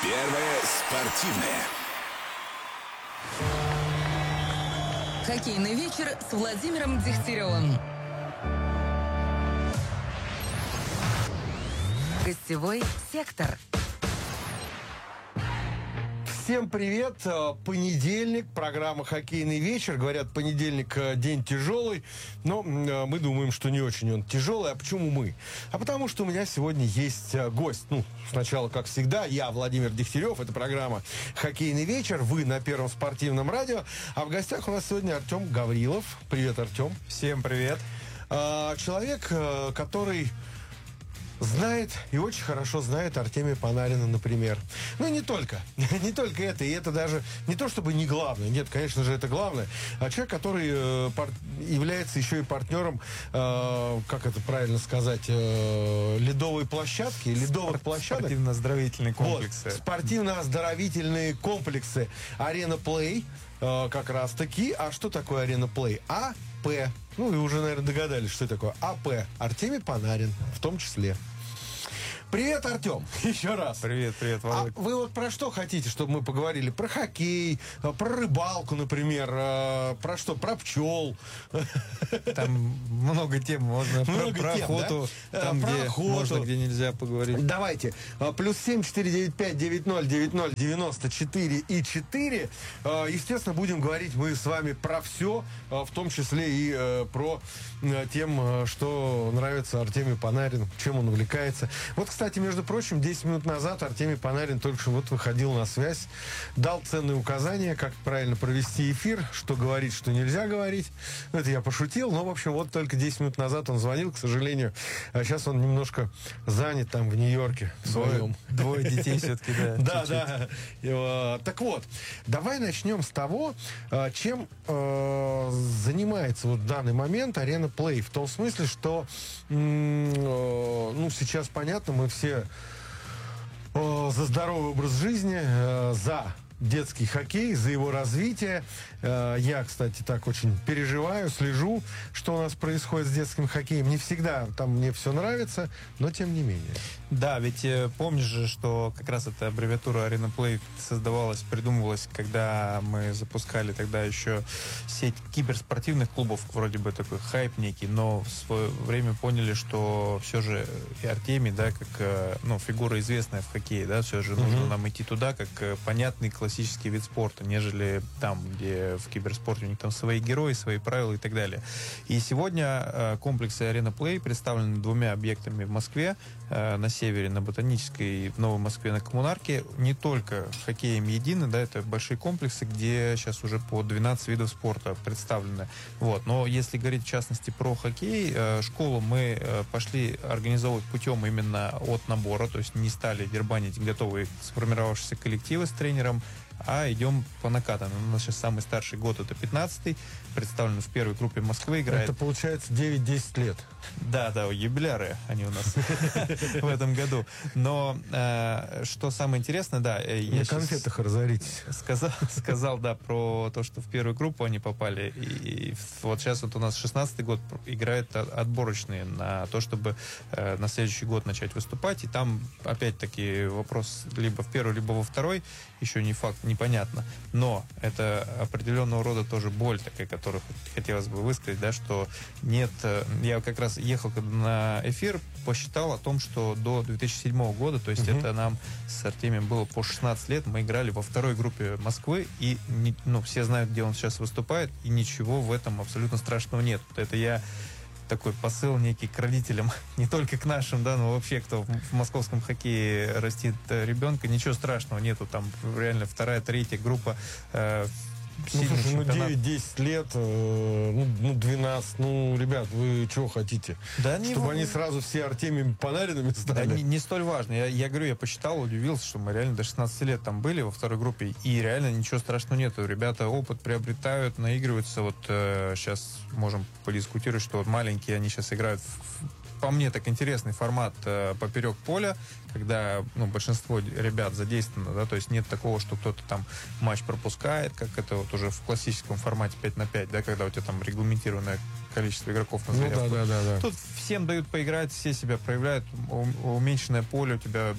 Первое спортивное. Хоккейный вечер с Владимиром Дегтяревым. Гостевой сектор. Всем привет. Понедельник, программа «Хоккейный вечер». Говорят, понедельник день тяжелый, но мы думаем, что не очень он тяжелый. А почему мы? А потому что у меня сегодня есть гость. Сначала, как всегда, я, Владимир Дегтярев. Это программа «Хоккейный вечер». Вы на Первом спортивном радио. А в гостях у нас сегодня Артем Гаврилов. Привет, Артем. Всем привет. Человек, который знает и очень хорошо знает Артемия Панарина, например. Не только. Не только это. И это даже не то, чтобы не главное. Нет, конечно же, это главное. А человек, который является еще и партнером, как это правильно сказать, ледовой площадки, ледовых площадок. Спортивно-оздоровительные комплексы. Вот, спортивно-оздоровительные комплексы Arena Play, как раз таки. А что такое Arena Play? АП. Вы уже, наверное, догадались, что это такое. АП. Артемий Панарин в том числе. Привет, Артем, еще раз. Привет, Володь. А вы вот про что хотите, чтобы мы поговорили? Про хоккей, про рыбалку, например, про что? Про пчел. Там много тем, можно про охоту, да? там, про где охоту. можно, где нельзя поговорить. Давайте. +7 495 90 94 и 4. Естественно, будем говорить мы с вами про все, в том числе и про тем, что нравится Артемию Панарину, чем он увлекается. Вот, кстати, между прочим, 10 минут назад Артемий Панарин только что выходил на связь, дал ценные указания, как правильно провести эфир, что говорить, что нельзя говорить. Это я пошутил, но, в общем, вот только 10 минут назад он звонил, к сожалению. А сейчас он немножко занят там в Нью-Йорке своем. Двое детей все-таки, да. Да. Так вот, давай начнем с того, чем занимается вот в данный момент Arena Play. В том смысле, что сейчас понятно, мы все за здоровый образ жизни, за детский хоккей, за его развитие. Я, кстати, так очень переживаю, слежу, что у нас происходит с детским хоккеем. Не всегда там мне все нравится, но тем не менее. Да, ведь помнишь же, что как раз эта аббревиатура Arena Play придумывалась, когда мы запускали тогда еще сеть киберспортивных клубов, вроде бы такой хайп некий, но в свое время поняли, что все же и Артемий, да, как фигура известная в хоккее, да, все же нужно нам идти туда, как понятный классический вид спорта, нежели там, где в киберспорте у них там свои герои, свои правила и так далее. И сегодня комплексы Arena Play представлены двумя объектами в Москве, на севере, на Ботанической, в Новой Москве, на Коммунарке. Не только хоккеем едины, да, это большие комплексы, где сейчас уже по 12 видов спорта представлены. Вот. Но если говорить в частности про хоккей, школу мы пошли организовывать путем именно от набора, то есть не стали дербанить готовые сформировавшиеся коллективы с тренером, а идем по накатам. У нас сейчас самый старший год, это 15-й, представлен в первой группе Москвы, играет. Это получается 9-10 лет. Да, юбиляры они у нас в этом году. Но что самое интересное, да, я на конфетах разоритесь. Сказал, да, про то, что в первую группу они попали. И вот сейчас вот у нас 16-й год играют отборочные на то, чтобы на следующий год начать выступать. И там опять-таки вопрос либо в первый, либо во второй. Еще не факт, непонятно. Но это определенного рода тоже боль такая, которую хотелось бы высказать, да, что нет... Я как раз ехал на эфир, посчитал о том, что до 2007 года, то есть это нам с Артемием было по 16 лет, мы играли во второй группе Москвы, и все знают, где он сейчас выступает, и ничего в этом абсолютно страшного нет. Это я такой посыл некий к родителям, не только к нашим, да, но вообще, кто в московском хоккее растит ребенка, ничего страшного нету, там реально вторая, третья группа. Слушай, 9-10 лет, 12, ребят, вы чего хотите? Да, чтобы они сразу все Артемиями Панаринами стали? Да, не столь важно. Я говорю, я посчитал, удивился, что мы реально до 16 лет там были во второй группе, и реально ничего страшного нету. Ребята опыт приобретают, наигрываются. Вот сейчас можем подискутировать, что вот маленькие, они сейчас играют по мне, так интересный формат поперек поля, когда большинство ребят задействовано, да, то есть нет такого, что кто-то там матч пропускает, как это вот уже в классическом формате 5-5, да, когда у тебя там регламентированное количество игроков на заявку. Да. Тут всем дают поиграть, все себя проявляют, уменьшенное поле, у тебя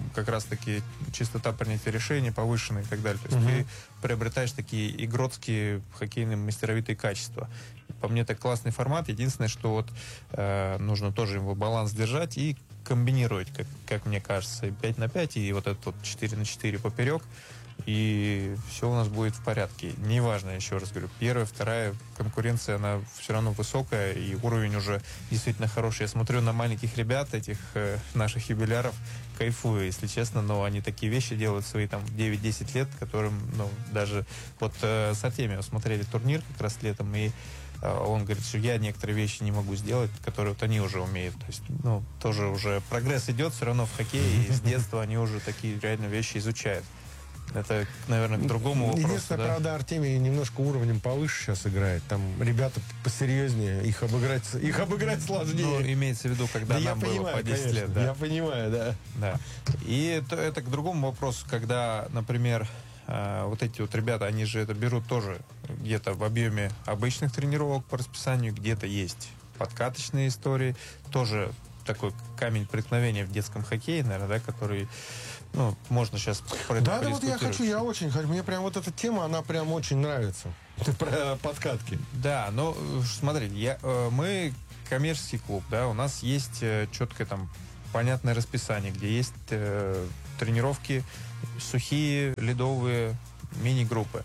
как раз-таки частота принятия решений повышенная и так далее. То есть ты приобретаешь такие игротские хоккейные мастеровитые качества. По мне, это классный формат. Единственное, что вот нужно тоже его баланс держать и комбинировать, как мне кажется, 5 на 5 и вот этот вот 4 на 4 поперек. И все у нас будет в порядке. Неважно, еще раз говорю, первая, вторая конкуренция, она все равно высокая, и уровень уже действительно хороший. Я смотрю на маленьких ребят, этих наших юбиляров, кайфую, если честно, но они такие вещи делают в свои там 9-10 лет, которым, ну, даже вот с Артемием смотрели турнир как раз летом, и он говорит, что я некоторые вещи не могу сделать, которые вот они уже умеют. То есть, ну, тоже уже прогресс идет все равно в хоккее, и с детства они уже такие реально вещи изучают. Это, наверное, к другому вопросу. Единственное, да? правда, Артемий немножко уровнем повыше сейчас играет. Там ребята посерьезнее, их обыграть сложнее. Ну, имеется в виду, когда да, нам было по 10 лет. Да. Я понимаю, да. Да. И это к другому вопросу, когда, например, вот эти вот ребята, они же это берут тоже где-то в объеме обычных тренировок по расписанию, где-то есть подкаточные истории, тоже такой камень преткновения в детском хоккее, наверное, да, который, ну, можно сейчас Да, вот я очень хочу. Мне прям вот эта тема, она прям очень нравится. Про подкатки. Да, ну, смотрите, мы коммерческий клуб, да, у нас есть четкое там понятное расписание, где есть тренировки сухие, ледовые, мини-группы.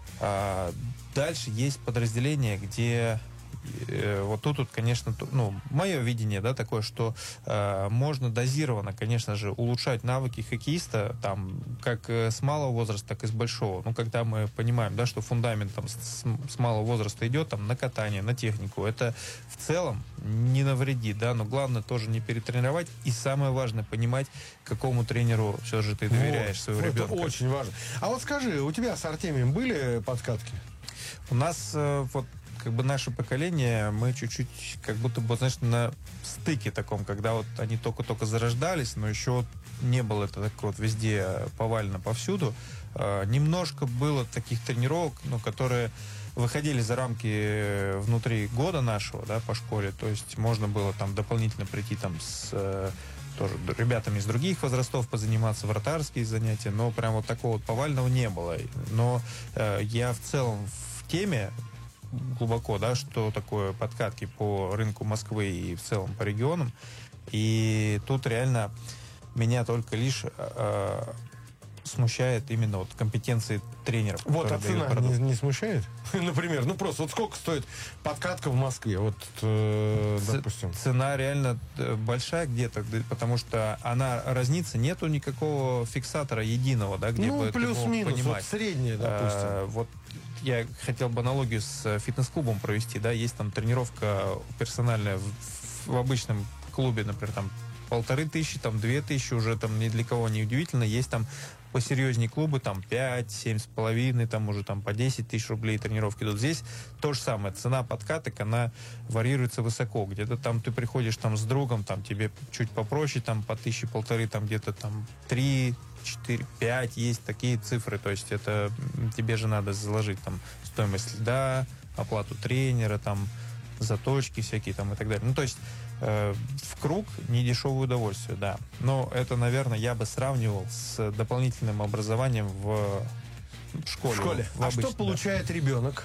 Дальше есть подразделения, где вот тут, конечно, ну, мое видение, да, такое, что можно дозированно, конечно же, улучшать навыки хоккеиста, там, как с малого возраста, так и с большого. Ну, когда мы понимаем, да, что фундамент там с малого возраста идет там на катание, на технику, это в целом не навредит, да, но главное тоже не перетренировать, и самое важное понимать, какому тренеру все же ты доверяешь своего ребенка. Это очень важно. А вот скажи, у тебя с Артемием были подкатки? У нас вот как бы наше поколение, мы чуть-чуть как будто бы, знаешь, на стыке таком, когда вот они только-только зарождались, но еще вот не было это так вот везде повалено повсюду. Немножко было таких тренировок, ну, которые выходили за рамки внутри года нашего, да, по школе. То есть можно было там дополнительно прийти там с тоже ребятами из других возрастов позаниматься, вратарские занятия, но прям вот такого вот повального не было. Но я в целом в теме глубоко, да, что такое подкатки по рынку Москвы и в целом по регионам. И тут реально меня только лишь смущает именно вот компетенции тренеров. Вот, а цена не смущает? Например, ну просто вот сколько стоит подкатка в Москве? Вот, допустим. Цена реально большая где-то, потому что она разнится, нету никакого фиксатора единого, да, где бы плюс-минус, вот средняя, допустим. Вот я хотел бы аналогию с фитнес-клубом провести, да, есть там тренировка персональная в обычном клубе, например, там 1500, там 2000, уже там ни для кого не удивительно, есть там посерьезнее клубы, там 5, 7,5, там уже там по 10 тысяч рублей тренировки идут. Здесь то же самое, цена подкаток, она варьируется высоко, где-то там ты приходишь там с другом, там тебе чуть попроще, там по 1000-1500, там где-то там 3, 4, 5, есть такие цифры, то есть это тебе же надо заложить там стоимость льда, оплату тренера, там заточки всякие там и так далее. Ну, то есть в круг недешевое удовольствие, да. Но это, наверное, я бы сравнивал с дополнительным образованием в школе. А что получает ребенок?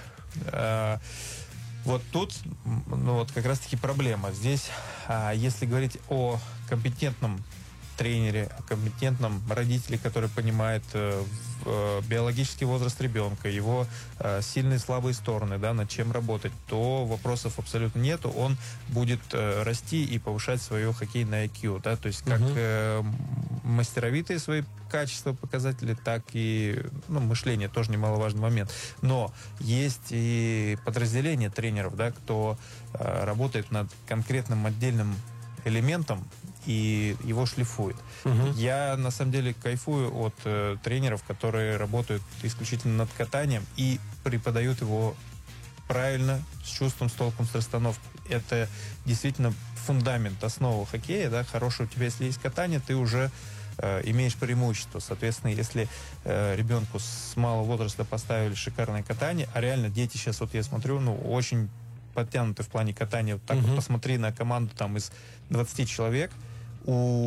Вот тут, ну вот как раз-таки проблема. Здесь, если говорить о компетентном тренере, о компетентном родителе, который понимает биологический возраст ребенка, его сильные и слабые стороны, да, над чем работать, то вопросов абсолютно нету. Он будет расти и повышать свое хоккейное IQ, да, то есть как мастеровитые свои качества, показатели, так и мышление, тоже немаловажный момент. Но есть и подразделения тренеров, да, кто работает над конкретным отдельным элементом и его шлифует. Я, на самом деле, кайфую от тренеров, которые работают исключительно над катанием и преподают его правильно, с чувством, с толком, с расстановкой. Это действительно фундамент, основа хоккея, да, хороший у тебя, если есть катание, ты уже имеешь преимущество. Соответственно, если ребенку с малого возраста поставили шикарное катание, а реально дети сейчас, вот я смотрю, очень подтянуты в плане катания. Вот так вот посмотри на команду там из 20 человек, у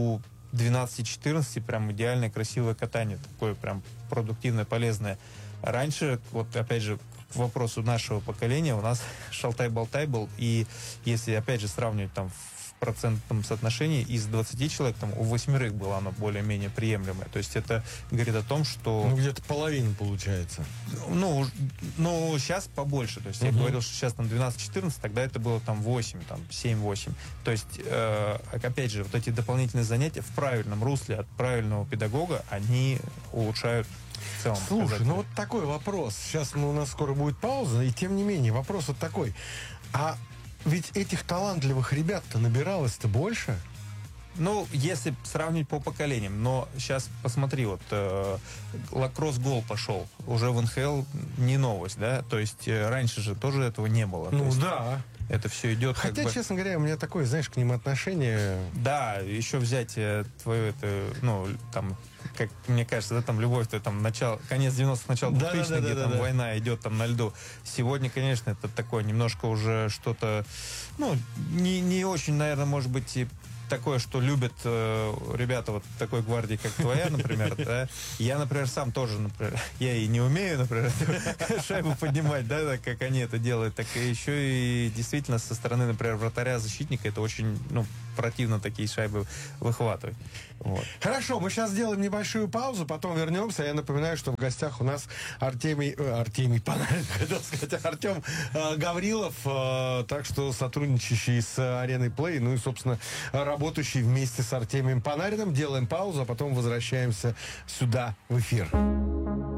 12-14 прям идеальное, красивое катание. Такое прям продуктивное, полезное. Раньше, вот опять же, к вопросу нашего поколения, у нас шалтай-болтай был, и если опять же сравнивать там в процентном соотношении, из 20 человек там у 8 было оно более-менее приемлемое. То есть это говорит о том, что... Ну, где-то половина получается. Ну, сейчас побольше. То есть я говорил, что сейчас там 12-14, тогда это было там 8, там 7-8. То есть, опять же, вот эти дополнительные занятия в правильном русле от правильного педагога, они улучшают в целом. Слушай, ну вот такой вопрос. Сейчас у нас скоро будет пауза, и тем не менее, вопрос вот такой. А ведь этих талантливых ребят-то набиралось-то больше? Ну, если сравнить по поколениям, но сейчас посмотри, вот лакросс гол пошел, уже в НХЛ не новость, да, то есть раньше же тоже этого не было. Ну то есть да. Это все идет Хотя, честно говоря, у меня такое, знаешь, к ним отношение... Да, еще взять твою, это, ну, там, как мне кажется, да, там любовь, то там конец 90-х, начало 2000-х, где там война идет там на льду. Сегодня, конечно, это такое немножко уже что-то, ну, не очень, наверное, может быть, и такое, что любят ребята вот такой гвардии, как твоя, например, да. Я, например, сам тоже, например, я и не умею, например, шайбу поднимать, да, как они это делают, так и еще и действительно со стороны, например, вратаря, защитника, это очень, ну, противно такие шайбы выхватывать. Вот. Хорошо, мы сейчас сделаем небольшую паузу, потом вернемся. Я напоминаю, что в гостях у нас Артемий Панарин, хотел сказать, Артем Гаврилов, так что сотрудничающий с Ареной Play, ну и, собственно, работающий вместе с Артемием Панариным. Делаем паузу, а потом возвращаемся сюда, в эфир.